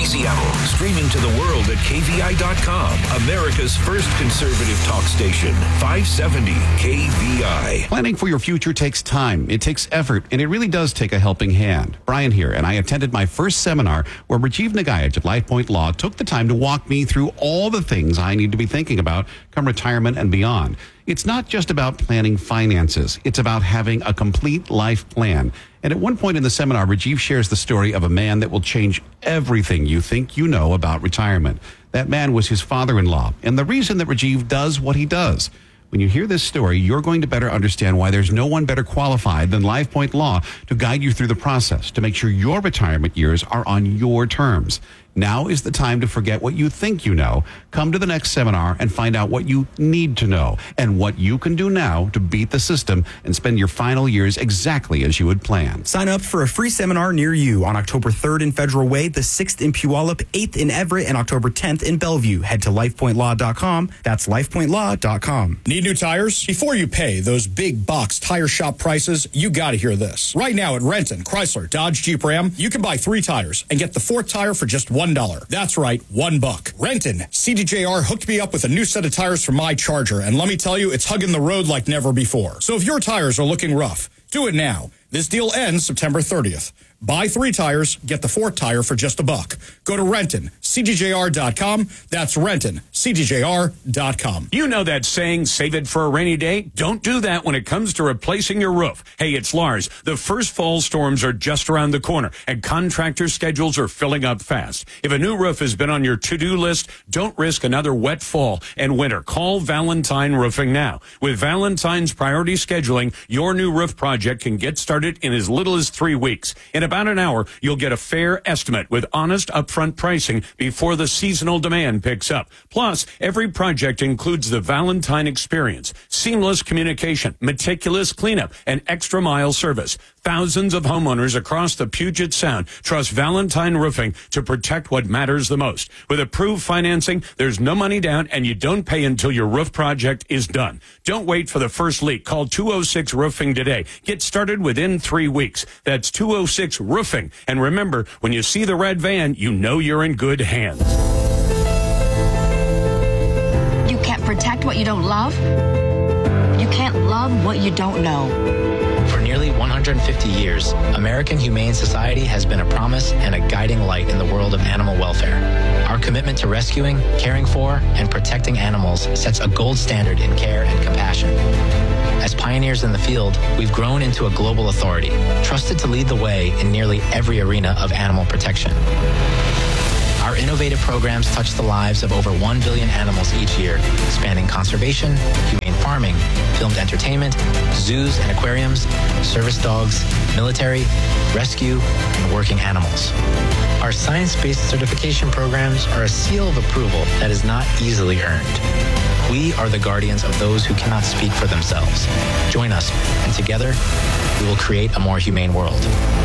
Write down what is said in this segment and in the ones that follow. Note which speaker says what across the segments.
Speaker 1: Seattle. Streaming to the world at KVI.com. America's first conservative talk station. 570 KVI.
Speaker 2: Planning for your future takes time. It takes effort, and it really does take a helping hand. Brian here, and I attended my first seminar where Rajiv Nagayaj at LifePoint Law took the time to walk me through all the things I need to be thinking about come retirement and beyond. It's not just about planning finances. It's about having a complete life plan. And at one point in the seminar, Rajiv shares the story of a man that will change everything you think you know about retirement. That man was his father-in-law, and the reason that Rajiv does what he does. When you hear this story, you're going to better understand why there's no one better qualified than LifePoint Law to guide you through the process to make sure your retirement years are on your terms. Now is the time to forget what you think you know. Come to the next seminar and find out what you need to know and what you can do now to beat the system and spend your final years exactly as you had planned.
Speaker 3: Sign up for a free seminar near you on October 3rd in Federal Way, the 6th in Puyallup, 8th in Everett, and October 10th in Bellevue. Head to lifepointlaw.com. That's lifepointlaw.com.
Speaker 4: Need new tires? Before you pay those big box tire shop prices, you got to hear this. Right now at Renton, Chrysler, Dodge, Jeep, Ram, you can buy 3 tires and get the 4th tire for just $1. That's right, $1. Renton, CDJR hooked me up with a new set of tires for my Charger, and let me tell you, it's hugging the road like never before. So if your tires are looking rough, do it now. This deal ends September 30th. Buy 3 tires, get the 4th tire for just $1. Go to Renton, CDJR.com. That's Renton, CDJR.com.
Speaker 5: You know that saying, save it for a rainy day? Don't do that when it comes to replacing your roof. Hey, it's Lars. The first fall storms are just around the corner, and contractor schedules are filling up fast. If a new roof has been on your to-do list, don't risk another wet fall and winter. Call Valentine Roofing now. With Valentine's priority scheduling, your new roof project can get started in as little as 3 weeks. In about an hour, you'll get a fair estimate with honest upfront pricing before the seasonal demand picks up. Plus, every project includes the Valentine experience, seamless communication, meticulous cleanup, and extra mile service. Thousands of homeowners across the Puget Sound trust Valentine Roofing to protect what matters the most. With approved financing, there's no money down, and you don't pay until your roof project is done. Don't wait for the first leak. Call 206 Roofing today. Get started within 3 weeks. That's 206 Roofing. And remember, when you see the red van, you know you're in good hands.
Speaker 6: You can't protect what you don't love. You can't love what you don't know.
Speaker 7: For nearly 150 years, American Humane Society has been a promise and a guiding light in the world of animal welfare. Our commitment to rescuing, caring for, and protecting animals sets a gold standard in care and compassion. As pioneers in the field, we've grown into a global authority, trusted to lead the way in nearly every arena of animal protection. Our innovative programs touch the lives of over 1 billion animals each year, spanning conservation, humane farming, filmed entertainment, zoos and aquariums, service dogs, military, rescue, and working animals. Our science-based certification programs are a seal of approval that is not easily earned. We are the guardians of those who cannot speak for themselves. Join us, and together, we will create a more humane world.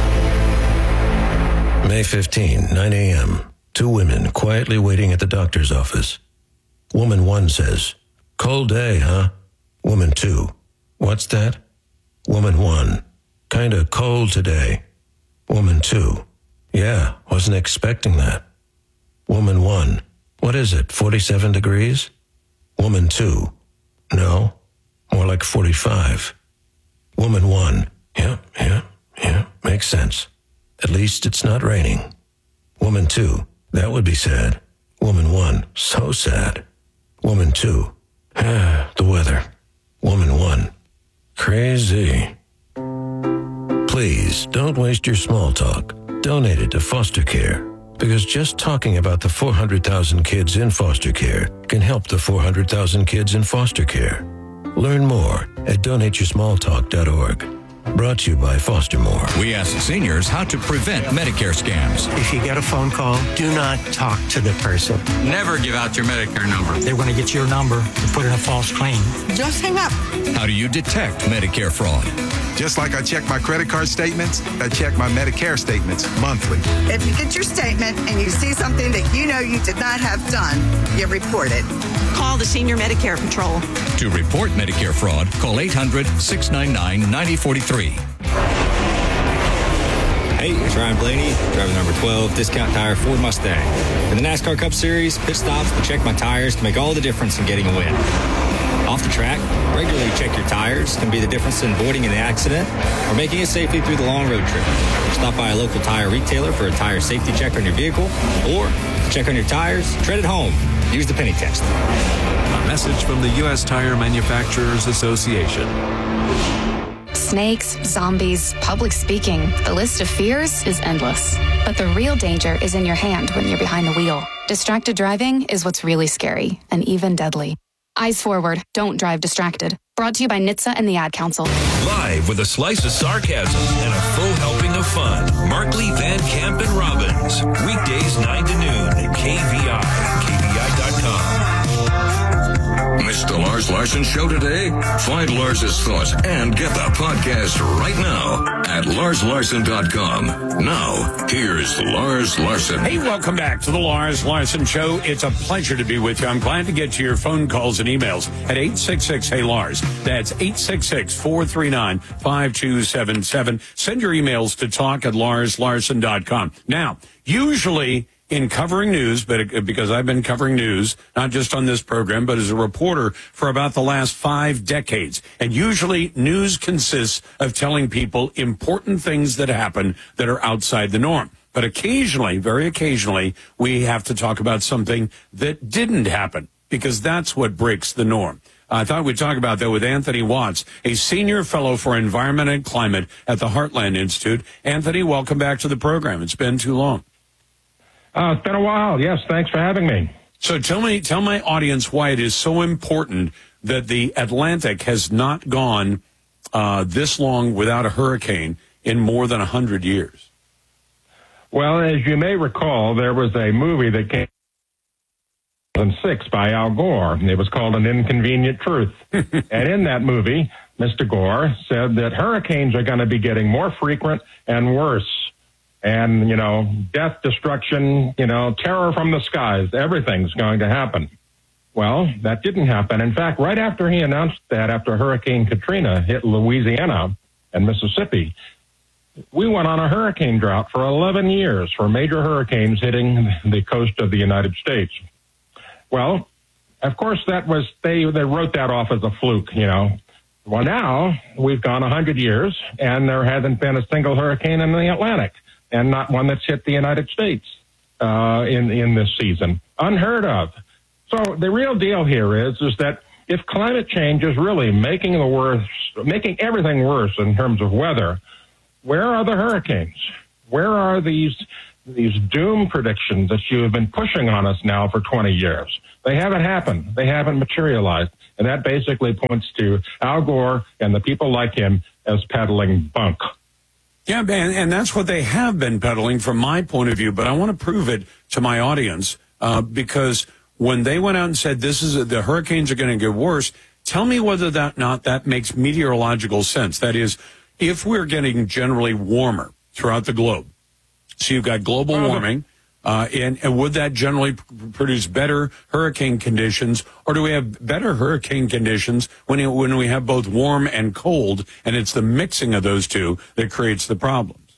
Speaker 8: May 15, 9 a.m. 2 women quietly waiting at the doctor's office. Woman 1 says, "Cold day, huh?" Woman 2, "What's that?" Woman 1, "Kinda cold today." Woman 2, "Yeah, wasn't expecting that." Woman 1, "What is it, 47 degrees?" Woman 2, "No, more like 45. Woman 1, yeah, makes sense. At least it's not raining." Woman 2, "That would be sad." Woman 1, "So sad." Woman 2, "The weather." Woman 1, "Crazy." Please don't waste your small talk. Donate it to foster care, because just talking about the 400,000 kids in foster care can help the 400,000 kids in foster care. Learn more at donateyoursmalltalk.org. Brought to you by Foster More.
Speaker 9: We asked seniors how to prevent Medicare scams.
Speaker 10: If you get a phone call, do not talk to the person.
Speaker 11: Never give out your Medicare number.
Speaker 10: They're going to get your number to put in a false claim.
Speaker 12: Just hang up.
Speaker 9: How do you detect Medicare fraud?
Speaker 13: Just like I check my credit card statements, I check my Medicare statements monthly.
Speaker 12: If you get your statement and you see something that you know you did not have done, you report it.
Speaker 14: Call the Senior Medicare Patrol.
Speaker 9: To report Medicare fraud, call 800-699-9043.
Speaker 4: Hey,
Speaker 15: Hey, it's Ryan Blaney, driver number 12, Discount Tire Ford Mustang. In the NASCAR Cup Series, pit stops to check my tires can make all the difference in getting a win. Off the track, regularly check your tires can be the difference in avoiding an accident or making it safely through the long road trip. Stop by a local tire retailer for a tire safety check on your vehicle, or to check on your tires, tread at home. Use the penny test.
Speaker 16: A message from the U.S. Tire Manufacturers Association.
Speaker 17: Snakes, zombies, public speaking. The list of fears is endless. But the real danger is in your hand when you're behind the wheel. Distracted driving is what's really scary and even deadly. Eyes forward. Don't drive distracted. Brought to you by NHTSA and the Ad Council.
Speaker 1: Live with a slice of sarcasm and a full helping of fun. Markley, Van Camp, and Robbins. Weekdays 9 to noon. KVI. KVI.com.
Speaker 18: Missed the Lars Larson Show today? Find Lars's thoughts and get the podcast right now at LarsLarson.com. Now, here's Lars Larson.
Speaker 5: Hey, welcome back to the Lars Larson Show. It's a pleasure to be with you. I'm glad to get to your phone calls and emails at 866-HEY-LARS. That's 866-439-5277. Send your emails to talk@LarsLarson.com. Now, usually in covering news, but because I've been covering news, not just on this program, but as a reporter for about the last 5 decades. And usually news consists of telling people important things that happen that are outside the norm. But occasionally, very occasionally, we have to talk about something that didn't happen, because that's what breaks the norm. I thought we'd talk about that with Anthony Watts, a senior fellow for environment and climate at the Heartland Institute. Anthony, welcome back to the program. It's been too long.
Speaker 19: It's been a while. Yes, thanks for having me.
Speaker 5: So tell my audience why it is so important that the Atlantic has not gone this long without a hurricane in more than 100 years.
Speaker 19: Well, as you may recall, there was a movie that came in 2006 by Al Gore. It was called An Inconvenient Truth. And in that movie, Mr. Gore said that hurricanes are going to be getting more frequent and worse. And, death, destruction, terror from the skies, everything's going to happen. Well, that didn't happen. In fact, right after he announced that, after Hurricane Katrina hit Louisiana and Mississippi, we went on a hurricane drought for 11 years for major hurricanes hitting the coast of the United States. Well, of course, they wrote that off as a fluke, Well, now we've gone 100 years and there hasn't been a single hurricane in the Atlantic, and not one that's hit the United States in this season. Unheard of. So the real deal here is that if climate change is really making everything worse in terms of weather, where are the hurricanes? Where are these doom predictions that you have been pushing on us now for 20 years? They haven't happened. They haven't materialized. And that basically points to Al Gore and the people like him as peddling bunk.
Speaker 5: Yeah, and that's what they have been peddling from my point of view, but I want to prove it to my audience because when they went out and said the hurricanes are going to get worse, tell me whether that makes meteorological sense. That is, if we're getting generally warmer throughout the globe, so you've got global warming, and would that generally produce better hurricane conditions, or do we have better hurricane conditions when we have both warm and cold, and it's the mixing of those two that creates the problems?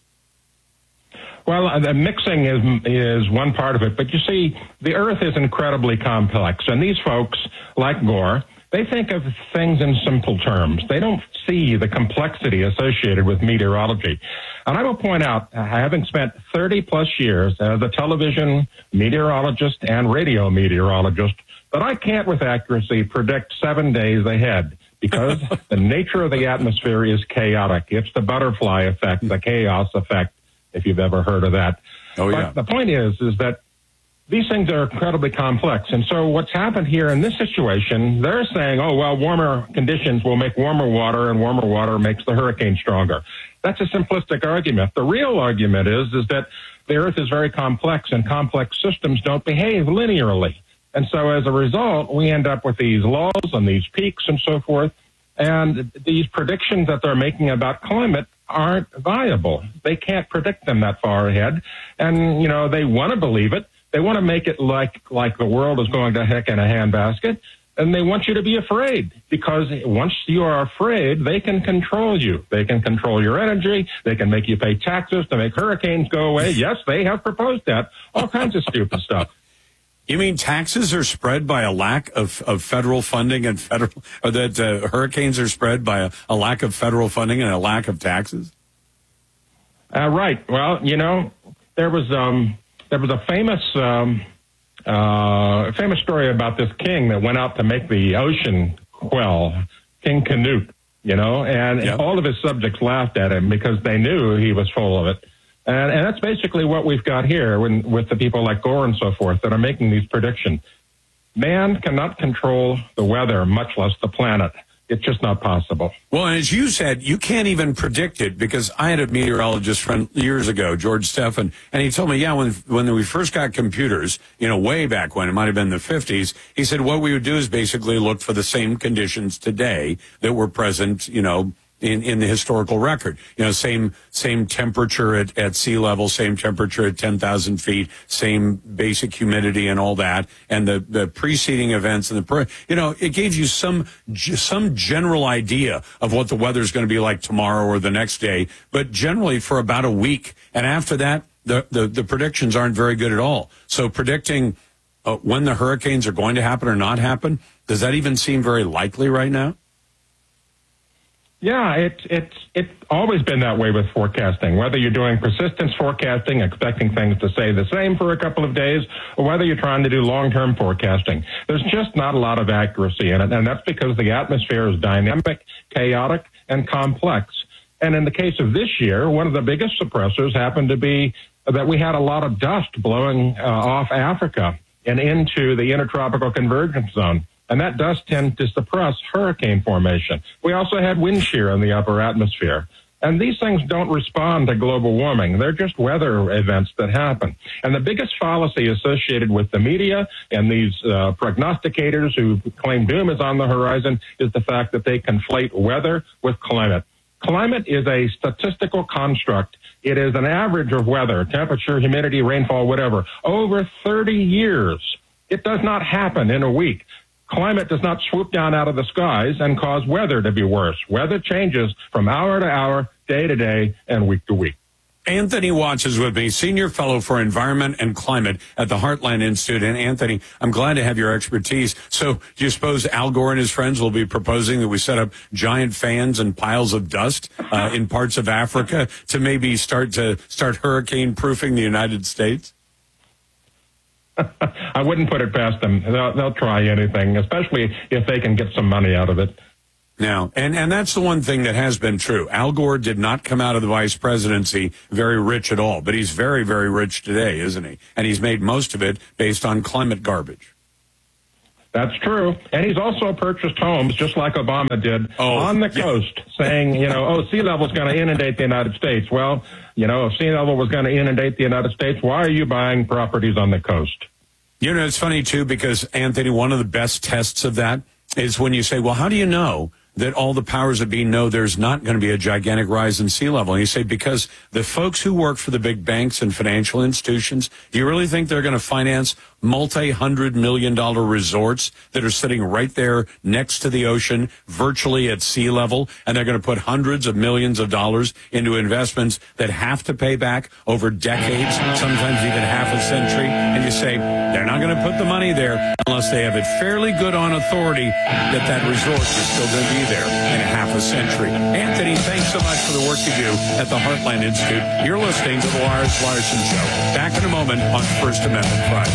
Speaker 19: Well, the mixing is one part of it, but you see, the Earth is incredibly complex, and these folks, like Gore, they think of things in simple terms. They don't see the complexity associated with meteorology. And I will point out, having spent 30-plus years as a television meteorologist and radio meteorologist, that I can't with accuracy predict 7 days ahead because the nature of the atmosphere is chaotic. It's the butterfly effect, the chaos effect, if you've ever heard of that.
Speaker 5: Oh, yeah.
Speaker 19: But the point is that these things are incredibly complex. And so what's happened here in this situation, they're saying, oh, well, warmer conditions will make warmer water, and warmer water makes the hurricane stronger. That's a simplistic argument. The real argument is that the Earth is very complex, and complex systems don't behave linearly. And so as a result, we end up with these lulls and these peaks and so forth. And these predictions that they're making about climate aren't viable. They can't predict them that far ahead. And, they want to believe it. They want to make it like the world is going to heck in a handbasket. And they want you to be afraid, because once you are afraid, they can control you. They can control your energy. They can make you pay taxes to make hurricanes go away. Yes, they have proposed that. All kinds of stupid stuff.
Speaker 5: You mean taxes are spread by a lack of federal funding and or that hurricanes are spread by a lack of federal funding and a lack of taxes?
Speaker 19: Right. Well, there was a famous story about this king that went out to make the ocean quell, King Canute, and all of his subjects laughed at him because they knew he was full of it. And that's basically what we've got here with the people like Gore and so forth that are making these predictions. Man cannot control the weather, much less the planet. It's just not possible.
Speaker 5: Well, and as you said, you can't even predict it, because I had a meteorologist friend years ago, George Steffen, and he told me, when we first got computers, way back when, it might have been the 50s, he said what we would do is basically look for the same conditions today that were present, in the historical record. Same temperature at sea level, same temperature at 10,000 feet, same basic humidity and all that, and the preceding events and it gave you some general idea of what the weather is going to be like tomorrow or the next day, but generally for about a week. And after that, the predictions aren't very good at all. So predicting when the hurricanes are going to happen or not happen, does that even seem very likely right now?
Speaker 19: Yeah, it's always been that way with forecasting, whether you're doing persistence forecasting, expecting things to stay the same for a couple of days, or whether you're trying to do long-term forecasting. There's just not a lot of accuracy in it, and that's because the atmosphere is dynamic, chaotic, and complex. And in the case of this year, one of the biggest suppressors happened to be that we had a lot of dust blowing off Africa and into the intertropical convergence zone. And that dust tends to suppress hurricane formation. We also had wind shear in the upper atmosphere. And these things don't respond to global warming. They're just weather events that happen. And the biggest fallacy associated with the media and these prognosticators who claim doom is on the horizon is the fact that they conflate weather with climate. Climate is a statistical construct. It is an average of weather, temperature, humidity, rainfall, whatever, over 30 years. It does not happen in a week. Climate does not swoop down out of the skies and cause weather to be worse. Weather changes from hour to hour, day to day, and week to week.
Speaker 5: Anthony Watts is with me, Senior Fellow for Environment and Climate at the Heartland Institute. And Anthony, I'm glad to have your expertise. So do you suppose Al Gore and his friends will be proposing that we set up giant fans and piles of dust in parts of Africa to maybe start hurricane-proofing the United States?
Speaker 19: I wouldn't put it past them. They'll try anything, especially if they can get some money out of it.
Speaker 5: Now, and that's the one thing that has been true. Al Gore did not come out of the vice presidency very rich at all, but he's very, very rich today, isn't he? And he's made most of it based on climate garbage.
Speaker 19: That's true. And he's also purchased homes, just like Obama did, on the coast, saying, sea level is going to inundate the United States. Well, if sea level was going to inundate the United States, why are you buying properties on the coast?
Speaker 5: It's funny, too, because, Anthony, one of the best tests of that is when you say, well, how do you know that all the powers that be know there's not going to be a gigantic rise in sea level? And you say, because the folks who work for the big banks and financial institutions, do you really think they're going to finance multi-$100 million resorts that are sitting right there next to the ocean, virtually at sea level, and they're going to put hundreds of millions of dollars into investments that have to pay back over decades, sometimes even half a century? And you say, they're not going to put the money there unless they have it fairly good on authority that resort is still going to be there in half a century. Anthony, thanks so much for the work you do at the Heartland Institute. You're listening to the Lars Larson Show. Back in a moment on First Amendment Friday.